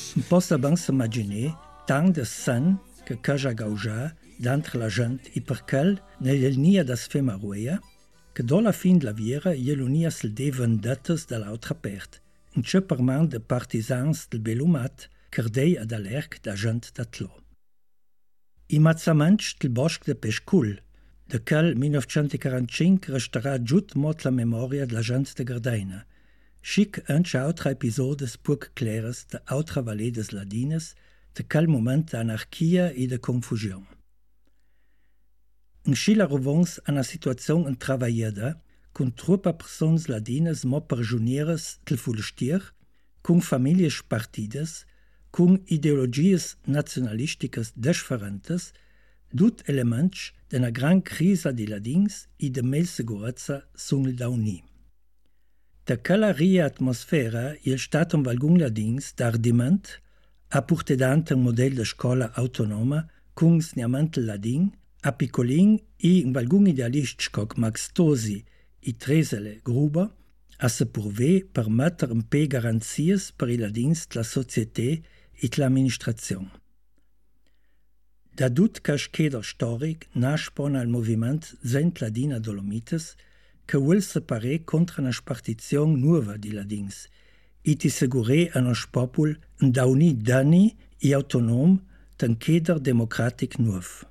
Non posso ben immaginare tant de sang che caja gaujà d'entre la gent e perché nell'elnia das fema ruia, che dolla fin della viera ielunia sil de vendettes dall'altra part, in ce perman de partisans del belumat cardei ad alerc da gent d'atlò. I mazzaments del bosc de Pescul, de quel 1945 resterà giut mot la memoria de la gent de Gardaina, schic anche autra episodes puc clares de autra valedes ladines, de quel moment d'anarchia e de confusion. In Schila rovons a una situazione intravaiada, con troppa persons ladines mo perjunieres del fulstier, con families partides, con ideologies nationalisticas differentes, dut elements d'una gran crisa di ladins e de mel sicurezza sun da unì. Da quella ria atmosfera il stato in valgun ladins d'ardiment a purtedante un model de scola autonoma con sniamentel ladin, a piccolin e in valgun idealist coc Max Tosi e Tresele Gruber a se purvé per metter un pe garanzies per i ladins de la societé e de l'administrazione. Da dut cascheder storic naspona il moviment Zent Ladina Dolomites che vuol separare contra una spartizione nuova di ladins e ti segurare a nos popul un dauni dani e autonom d'un cheder democratic nuov.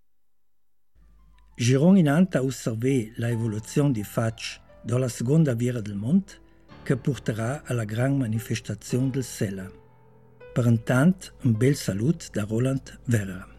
Giron inanta osserver la evoluzione di fatch dalla seconda viera del mond che porterà alla gran manifestazione del Sella. Per intant un bel salut da Roland Werra.